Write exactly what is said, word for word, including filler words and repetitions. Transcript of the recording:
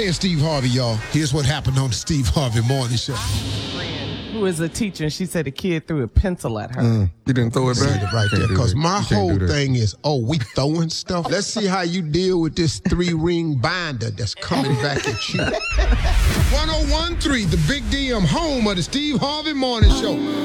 Hey, it's Steve Harvey, y'all. Here's what happened on the Steve Harvey Morning Show. Who is a teacher, and she said a kid threw a pencil at her. Mm, you didn't throw it See back? it right there, because my whole do thing is, oh, we throwing stuff. Let's see how you deal with this three-ring binder that's coming back at you. one oh one point three, the Big D M, home of the Steve Harvey Morning Show.